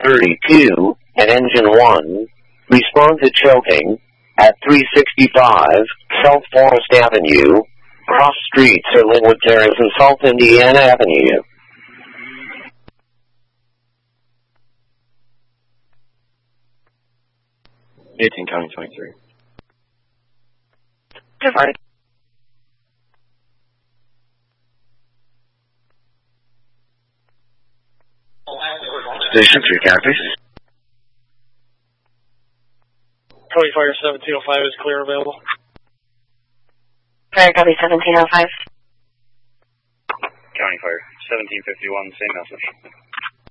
32 and engine 1. Respond to choking at 365 South Forest Avenue. Cross streets are Linwood Terrace and South Indiana Avenue. 18 County 23. Divide. Station 3 copies. County Fire 1705 is clear available. Fire copy 1705. County Fire 1751, same message.